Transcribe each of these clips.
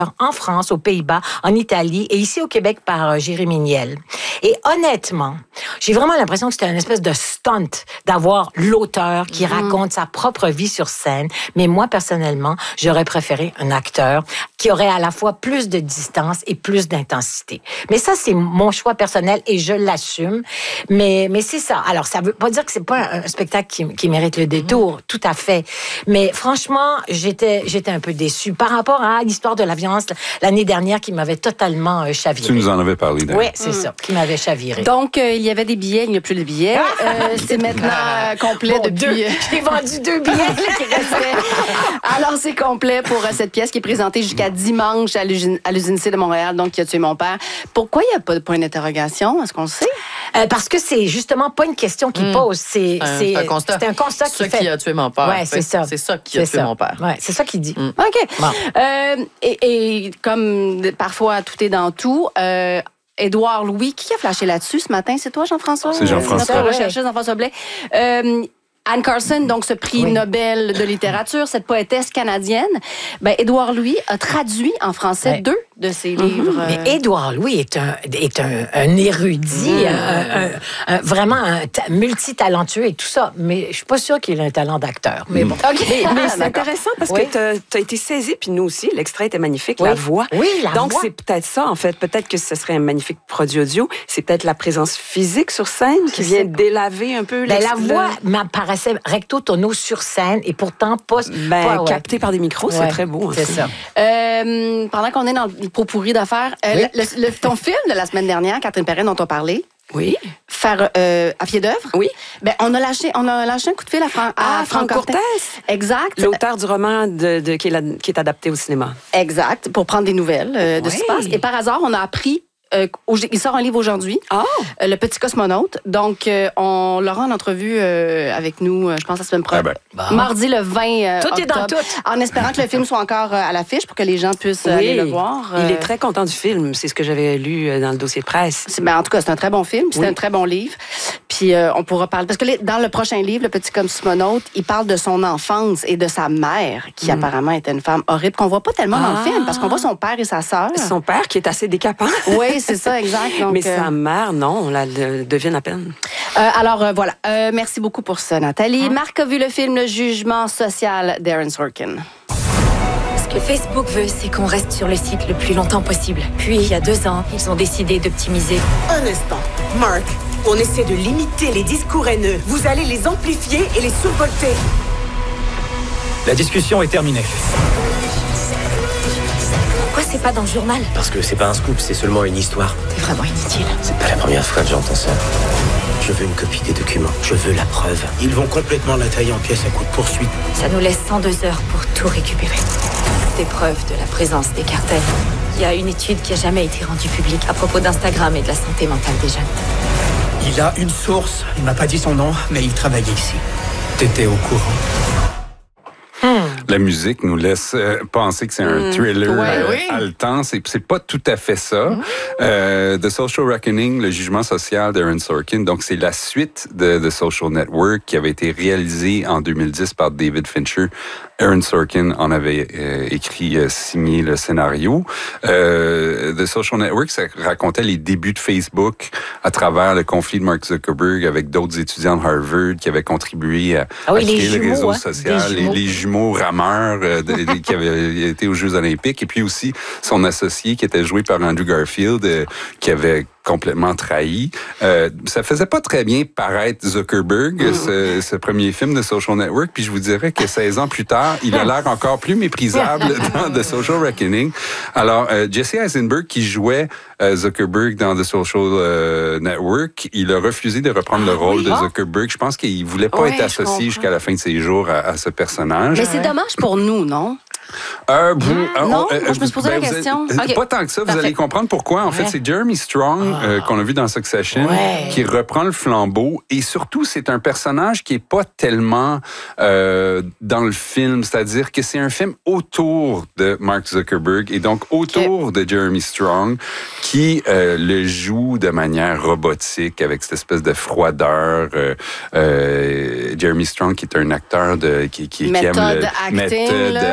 en France, aux Pays-Bas, en Italie et ici au Québec par Jérémy Niel. Et honnêtement, j'ai vraiment l'impression que c'était une espèce de stunt d'avoir l'auteur qui raconte sa propre vie sur scène. Mais moi, personnellement, j'aurais préféré un acteur qui aurait à la fois plus de distance et plus d'intensité. Mais ça, c'est mon choix personnel et je l'assume. Mais c'est ça. Alors, ça veut pas dire que c'est pas un spectacle qui mérite le détour, tout à fait. Mais franchement, j'étais un peu déçue par rapport à l'histoire de la violence l'année dernière qui m'avait totalement chaviré. Tu nous en avais parlé d'ailleurs. Oui, c'est ça, qui m'avait chaviré. Donc, il y avait des billets, il n'y a plus de billets. C'est maintenant complet depuis... J'ai vendu 2 billets qui restaient. Alors, c'est complet pour cette pièce qui est présentée jusqu'à dimanche à l'usine C de Montréal, donc qui a tué mon père. Pourquoi il n'y a pas de point d'interrogation? Est-ce qu'on le sait? Parce que c'est justement pas une question qu'il pose. C'est un constat. C'est un constat qui fait. Qui a tué mon père. Ouais, c'est ça. C'est ça qui a tué mon père. Ouais, c'est ça qu'il dit. OK. Bon. Et comme parfois tout est dans tout, Édouard Louis, qui a flashé là-dessus ce matin? C'est toi, Jean-François? C'est Jean-François. Notre recherchiste, Jean-François Blais. Anne Carson, donc ce prix Nobel de littérature, cette poétesse canadienne, Édouard Louis a traduit en français 2 de ses livres. Mais Édouard Louis est un érudit, vraiment multitalentueux et tout ça. Mais je suis pas sûre qu'il a un talent d'acteur. Mais bon. Okay. Mais c'est intéressant parce que tu as été saisi, puis nous aussi, l'extrait était magnifique, la voix. Oui, la Donc, voix. c'est peut-être ça, en fait. Peut-être que ce serait un magnifique produit audio. C'est peut-être la présence physique sur scène qui vient délaver un peu la voix m'apparaissait recto tono sur scène et pourtant pas capté par des micros, c'est très beau. C'est ça. Pendant qu'on est dans le pot-pourri d'affaires, ton film de la semaine dernière, Catherine Perrin, dont on a parlé, oui. Faire à pied d'œuvre. Oui. On a lâché un coup de fil à Franck Cortès. Exact. L'auteur du roman qui est adapté au cinéma. Exact. Pour prendre des nouvelles de ce qui se passe. Et par hasard, on a appris il sort un livre aujourd'hui, Le Petit Cosmonaute. Donc, on l'aura en entrevue avec nous, je pense, la semaine prochaine. Mardi le 20 tout octobre, est dans tout. En espérant que le film soit encore à l'affiche pour que les gens puissent aller le voir. Il est très content du film. C'est ce que j'avais lu dans le dossier de presse. En tout cas, c'est un très bon film. C'est un très bon livre. Puis, on pourra parler... Parce que dans le prochain livre, Le Petit Cosmonaute, il parle de son enfance et de sa mère, qui apparemment était une femme horrible, qu'on voit pas tellement dans le film, parce qu'on voit son père et sa sœur. Son père, qui est assez décapant. Oui, c'est ça, exact. Donc, mais sa mère, non, on la devine à peine. Alors, voilà. Merci beaucoup pour ça, Nathalie. Marc a vu le film Le Jugement social d'Aaron Sorkin. Ce que Facebook veut, c'est qu'on reste sur le site le plus longtemps possible. Puis, il y a 2 ans, ils ont décidé d'optimiser. Un instant. Mark, on essaie de limiter les discours haineux. Vous allez les amplifier et les survolter. La discussion est terminée. Pourquoi c'est pas dans le journal? Parce que c'est pas un scoop, c'est seulement une histoire. C'est vraiment inutile. C'est pas la première fois que j'entends ça. Je veux une copie des documents. Je veux la preuve. Ils vont complètement la tailler en pièces à coups de poursuite. Ça nous laisse 102 heures pour tout récupérer. Des preuves de la présence des cartels. Il y a une étude qui a jamais été rendue publique à propos d'Instagram et de la santé mentale des jeunes. Il a une source. Il m'a pas dit son nom, mais il travaillait ici. T'étais au courant. La musique nous laisse penser que c'est un thriller haletant. C'est pas tout à fait ça. The Social Reckoning, le jugement social d'Aaron Sorkin. Donc, c'est la suite de The Social Network qui avait été réalisée en 2010 par David Fincher. Aaron Sorkin en avait signé le scénario. The Social Network, ça racontait les débuts de Facebook à travers le conflit de Mark Zuckerberg avec d'autres étudiants de Harvard qui avaient contribué à créer le réseau social. Les jumeaux rameurs qui avaient été aux Jeux olympiques. Et puis aussi son associé qui était joué par Andrew Garfield qui avait complètement trahi. Ça faisait pas très bien paraître Zuckerberg, ce premier film de Social Network, puis je vous dirais que 16 ans plus tard, il a l'air encore plus méprisable dans The Social Reckoning. Alors, Jesse Eisenberg, qui jouait Zuckerberg dans The Social Network, il a refusé de reprendre le rôle de Zuckerberg. Je pense qu'il voulait pas être associé jusqu'à la fin de ses jours à ce personnage. Mais c'est dommage pour nous, non? Non, je me suis posé la question. Okay. Pas tant que ça, vous allez comprendre pourquoi. En fait, c'est Jeremy Strong, qu'on a vu dans Succession, qui reprend le flambeau. Et surtout, c'est un personnage qui est pas tellement dans le film. C'est-à-dire que c'est un film autour de Mark Zuckerberg et donc autour de Jeremy Strong, qui le joue de manière robotique avec cette espèce de froideur. Jeremy Strong, qui est un acteur qui aime le méthode acting,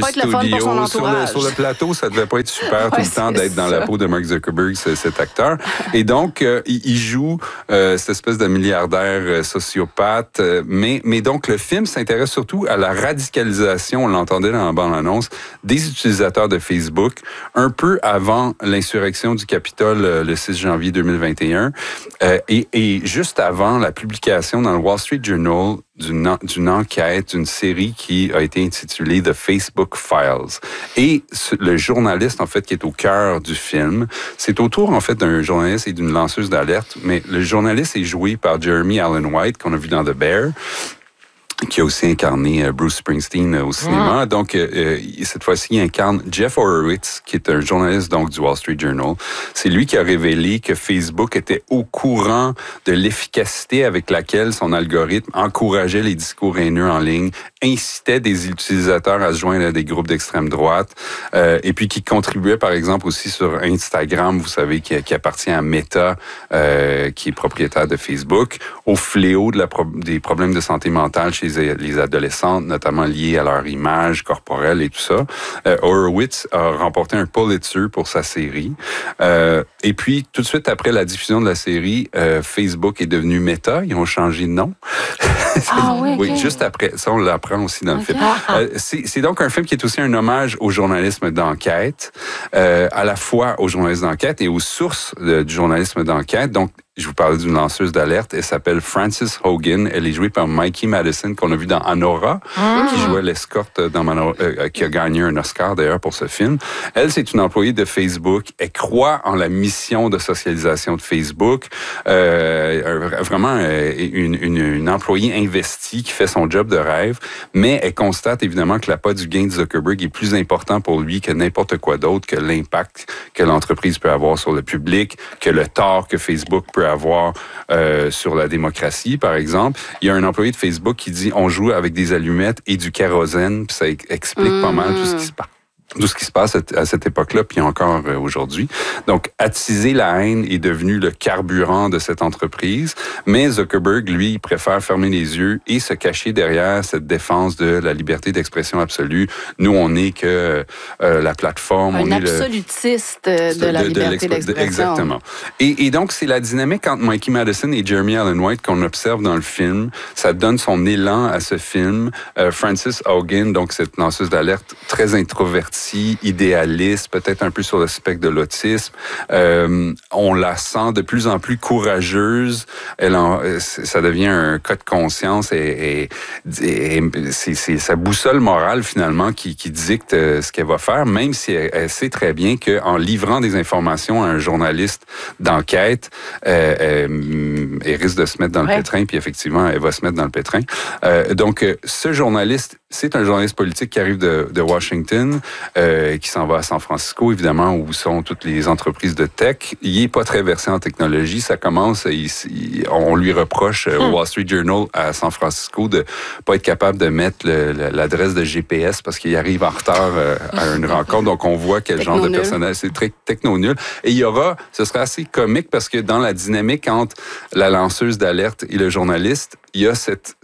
pas être le fun pour son entourage. Sur le plateau, ça devait pas être super tout le temps d'être dans la peau de Mark Zuckerberg, cet acteur. Et donc, il joue cette espèce de milliardaire sociopathe. Mais donc, le film s'intéresse surtout à la radicalisation, on l'entendait dans la bande-annonce, des utilisateurs de Facebook, un peu avant l'insurrection du Capitole le 6 janvier 2021, et juste avant la publication dans le Wall Street Journal d'une enquête, d'une série qui a été intitulée The Facebook Files. Et le journaliste, en fait, qui est au cœur du film, c'est autour, en fait, d'un journaliste et d'une lanceuse d'alerte, mais le journaliste est joué par Jeremy Allen White, qu'on a vu dans The Bear, qui a aussi incarné Bruce Springsteen au cinéma. Donc, cette fois-ci, il incarne Jeff Horowitz, qui est un journaliste donc du Wall Street Journal. C'est lui qui a révélé que Facebook était au courant de l'efficacité avec laquelle son algorithme encourageait les discours haineux en ligne, incitait des utilisateurs à se joindre à des groupes d'extrême droite, et puis qui contribuait, par exemple, aussi sur Instagram, vous savez, qui appartient à Meta, qui est propriétaire de Facebook, au fléau des problèmes de santé mentale chez les adolescentes, notamment liés à leur image corporelle et tout ça. Horowitz a remporté un Pulitzer pour sa série. Et puis, tout de suite après la diffusion de la série, Facebook est devenu Meta. Ils ont changé de nom. Oui, juste après. Ça, on l'apprend aussi dans le film. C'est donc un film qui est aussi un hommage au journalisme d'enquête, à la fois au journalisme d'enquête et aux sources du journalisme d'enquête. Donc, je vous parlais d'une lanceuse d'alerte. Elle s'appelle Frances Hogan. Elle est jouée par Mikey Madison, qu'on a vu dans Anora, qui jouait l'escorte dans qui a gagné un Oscar d'ailleurs pour ce film. Elle, c'est une employée de Facebook. Elle croit en la mission de socialisation de Facebook. Vraiment une employée investie qui fait son job de rêve. Mais elle constate évidemment que l'appât du gain de Zuckerberg est plus important pour lui que n'importe quoi d'autre, que l'impact que l'entreprise peut avoir sur le public, que le tort que Facebook peut avoir sur la démocratie, par exemple. Il y a un employé de Facebook qui dit « On joue avec des allumettes et du kérosène », puis ça explique pas mal tout ce qui se passe. Tout ce qui se passe à cette époque-là, puis encore aujourd'hui. Donc, attiser la haine est devenu le carburant de cette entreprise, mais Zuckerberg, lui, il préfère fermer les yeux et se cacher derrière cette défense de la liberté d'expression absolue. Nous, on n'est que la plateforme. Un absolutiste de la liberté d'expression. Exactement. Et donc, c'est la dynamique entre Mikey Madison et Jeremy Allen White qu'on observe dans le film. Ça donne son élan à ce film. Frances Hogan, donc cette lanceuse d'alerte très introvertie, idéaliste, peut-être un peu sur le spectre de l'autisme. On la sent de plus en plus courageuse. Ça devient un cas de conscience et c'est sa boussole morale, finalement, qui dicte ce qu'elle va faire, même si elle sait très bien qu'en livrant des informations à un journaliste d'enquête, elle risque de se mettre dans le pétrin, puis effectivement, elle va se mettre dans le pétrin. Donc, ce journaliste, c'est un journaliste politique qui arrive de Washington, qui s'en va à San Francisco, évidemment, où sont toutes les entreprises de tech. Il n'est pas très versé en technologie. Ça commence, on lui reproche au Wall Street Journal à San Francisco de pas être capable de mettre l'adresse de GPS parce qu'il arrive en retard à une rencontre. Donc, on voit quel genre de personnage. C'est très techno-nul. Et ce sera assez comique parce que dans la dynamique entre la lanceuse d'alerte et le journaliste, il y a cette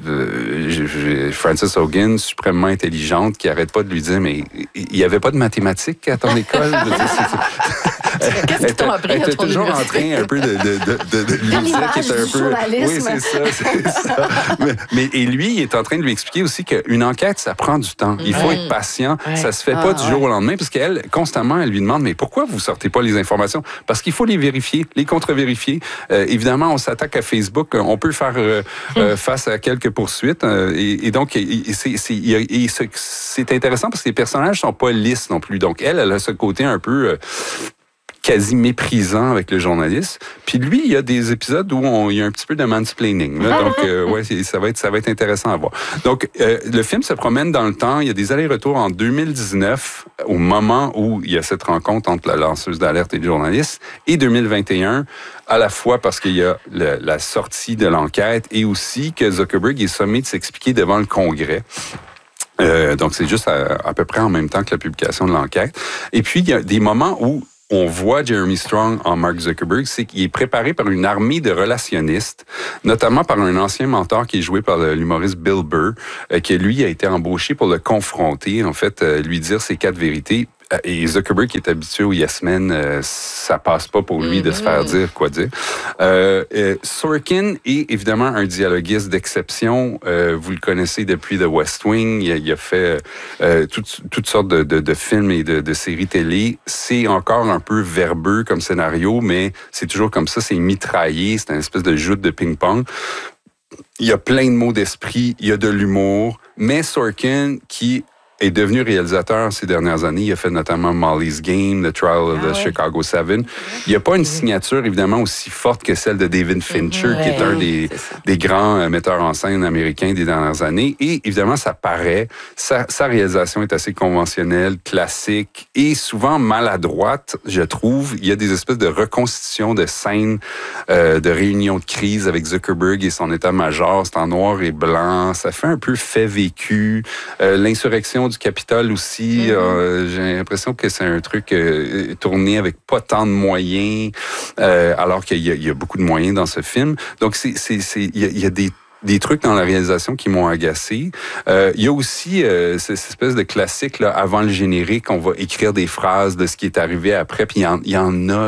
Frances Hogan, suprêmement intelligente, qui arrête pas de lui dire, mais il n'y avait pas de mathématiques à ton école? Qu'est-ce qu'ils t'ont appris à ton toujours en train un peu de lui dire qu'il était un peu... Oui, c'est ça. Et lui, il est en train de lui expliquer aussi qu'une enquête, ça prend du temps. Il faut être patient. Ça se fait pas du jour au lendemain, parce qu'elle, constamment, elle lui demande, mais pourquoi vous sortez pas les informations? Parce qu'il faut les vérifier, les contre-vérifier. Évidemment, on s'attaque à Facebook. On peut faire face à quelques poursuites. Et donc, c'est intéressant parce que les personnages sont pas lisses non plus. Donc, elle a ce côté un peu... quasi méprisant avec le journaliste. Puis lui, il y a des épisodes où il y a un petit peu de mansplaining. Là. Donc, ça va être intéressant à voir. Donc, le film se promène dans le temps. Il y a des allers-retours en 2019, au moment où il y a cette rencontre entre la lanceuse d'alerte et le journaliste, et 2021, à la fois parce qu'il y a la sortie de l'enquête et aussi que Zuckerberg est sommé de s'expliquer devant le Congrès. Donc, c'est juste à peu près en même temps que la publication de l'enquête. Et puis, il y a des moments où on voit Jeremy Strong en Mark Zuckerberg, c'est qu'il est préparé par une armée de relationnistes, notamment par un ancien mentor qui est joué par l'humoriste Bill Burr, qui lui a été embauché pour le confronter, en fait, lui dire ses 4 vérités. Et Zuckerberg, qui est habitué au Yes Men, ça passe pas pour lui de se faire dire quoi dire. Sorkin est évidemment un dialoguiste d'exception. Vous le connaissez depuis The West Wing. Il a fait toutes sortes de films et de séries télé. C'est encore un peu verbeux comme scénario, mais c'est toujours comme ça. C'est mitraillé. C'est une espèce de joute de ping-pong. Il y a plein de mots d'esprit. Il y a de l'humour. Mais Sorkin, qui est devenu réalisateur ces dernières années. Il a fait notamment Molly's Game, The Trial of the Chicago 7. Il n'y a pas une signature, évidemment, aussi forte que celle de David Fincher, qui est un des grands metteurs en scène américains des dernières années. Et évidemment, ça paraît. Sa réalisation est assez conventionnelle, classique et souvent maladroite, je trouve. Il y a des espèces de reconstitutions de scènes de réunions de crise avec Zuckerberg et son état-major. C'est en noir et blanc. Ça fait un peu fait vécu. L'insurrection du Capitole aussi, j'ai l'impression que c'est un truc tourné avec pas tant de moyens, alors qu'il y a beaucoup de moyens dans ce film. Donc, il y a des trucs dans la réalisation qui m'ont agacé. Il y a aussi cette espèce de classique là, avant le générique, on va écrire des phrases de ce qui est arrivé après, puis il y en a. Il y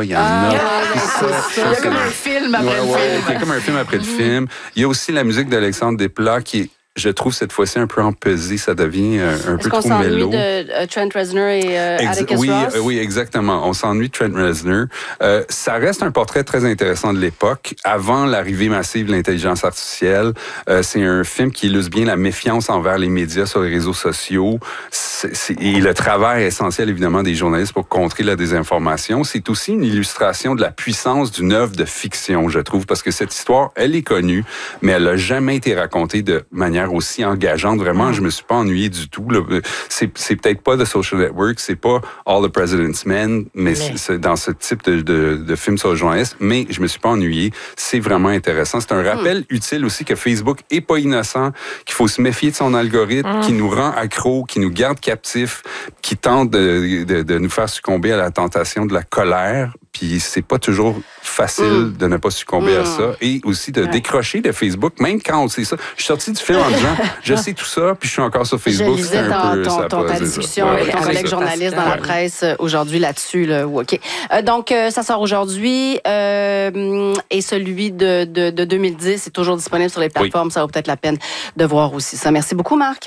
a comme un film après le film. Il y a comme un film après le film. Il y a aussi la musique d'Alexandre Desplat qui est, je trouve, cette fois-ci un peu empesé. Ça devient un peu trop mélo. Est-ce qu'on s'ennuie de Trent Reznor et Atticus Ross? Oui, exactement. On s'ennuie de Trent Reznor. Ça reste un portrait très intéressant de l'époque. Avant l'arrivée massive de l'intelligence artificielle, c'est un film qui illustre bien la méfiance envers les médias sur les réseaux sociaux. Et le travail essentiel, évidemment, des journalistes pour contrer la désinformation. C'est aussi une illustration de la puissance d'une œuvre de fiction, je trouve, parce que cette histoire, elle est connue, mais elle n'a jamais été racontée de manière aussi engageante. Vraiment, je me suis pas ennuyé du tout. C'est peut-être pas The Social Network, c'est pas All the President's Men, mais c'est dans ce type de film sur le journaliste, mais je me suis pas ennuyé. C'est vraiment intéressant. C'est un rappel utile aussi que Facebook est pas innocent, qu'il faut se méfier de son algorithme, qui nous rend accros, qui nous garde captifs, qui tente de nous faire succomber à la tentation de la colère. Puis c'est pas toujours facile de ne pas succomber à ça. Et aussi de décrocher de Facebook, même quand on sait ça. Je suis sorti du film en disant, je sais tout ça, puis je suis encore sur Facebook. Je lisais ta discussion avec ton collègue journaliste dans la presse aujourd'hui là-dessus. Là. OK. Donc, ça sort aujourd'hui. Et celui de 2010 est toujours disponible sur les plateformes. Oui. Ça vaut peut-être la peine de voir aussi ça. Merci beaucoup, Marc.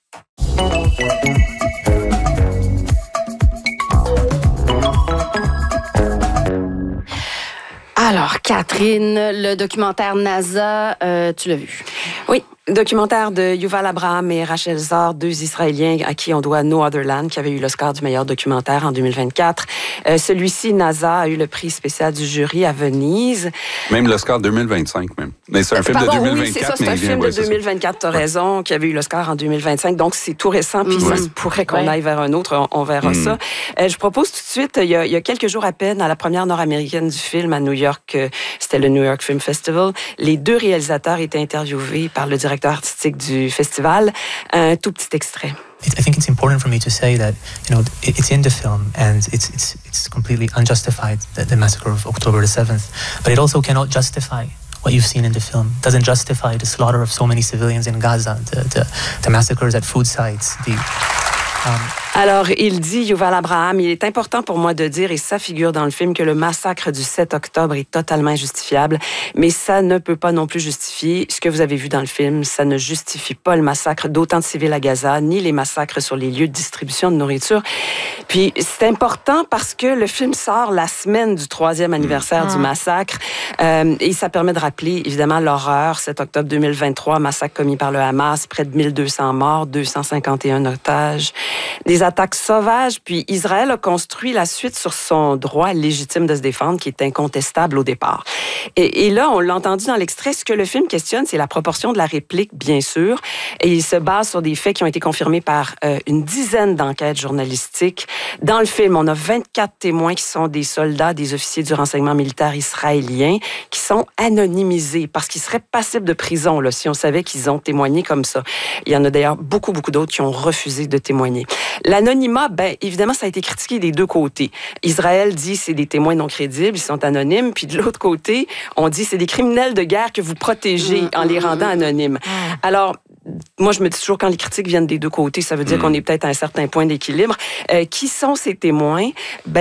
Alors, Catherine, le documentaire NASA, tu l'as vu? Oui. Documentaire de Yuval Abraham et Rachel Zar, 2 Israéliens à qui on doit No Other Land, qui avait eu l'Oscar du meilleur documentaire en 2024. Celui-ci, NASA, a eu le prix spécial du jury à Venise. Même l'Oscar 2025, même. Mais c'est un film de 2024. Oui, c'est ça, c'est un film de 2024, tu as raison, qui avait eu l'Oscar en 2025. Donc, c'est tout récent, puis ça se pourrait qu'on aille vers un autre, on verra ça. Je propose tout de suite, il y a quelques jours à peine, à la première nord-américaine du film à New York, c'était le New York Film Festival, les 2 réalisateurs étaient interviewés par le directeur artistique du festival. Un tout petit extrait. I think it's important for me to say that, you know, it's in the film and it's completely unjustified, the massacre of October the 7th, but it also cannot justify what you've seen in the film. It doesn't justify the slaughter of so many civilians in Gaza, the massacres at food sites, Alors, il dit, Yuval Abraham, il est important pour moi de dire, et ça figure dans le film, que le massacre du 7 octobre est totalement injustifiable, mais ça ne peut pas non plus justifier ce que vous avez vu dans le film. Ça ne justifie pas le massacre d'autant de civils à Gaza, ni les massacres sur les lieux de distribution de nourriture. Puis, c'est important parce que le film sort la semaine du 3e anniversaire du massacre, et ça permet de rappeler, évidemment, l'horreur. 7 octobre 2023, massacre commis par le Hamas, près de 1200 morts, 251 otages. Des attaques sauvages, puis Israël a construit la suite sur son droit légitime de se défendre, qui est incontestable au départ. Et là, on l'a entendu dans l'extrait, ce que le film questionne, c'est la proportion de la réplique, bien sûr, et il se base sur des faits qui ont été confirmés par une dizaine d'enquêtes journalistiques. Dans le film, on a 24 témoins qui sont des soldats, des officiers du renseignement militaire israélien, qui sont anonymisés parce qu'ils seraient passibles de prison, là, si on savait qu'ils ont témoigné comme ça. Il y en a d'ailleurs beaucoup d'autres qui ont refusé de témoigner. L'anonymat, évidemment, ça a été critiqué des deux côtés. Israël dit c'est des témoins non crédibles, ils sont anonymes, puis de l'autre côté, on dit c'est des criminels de guerre que vous protégez en les rendant anonymes. Alors, moi, je me dis toujours, quand les critiques viennent des deux côtés, ça veut dire qu'on est peut-être à un certain point d'équilibre. Qui sont ces témoins?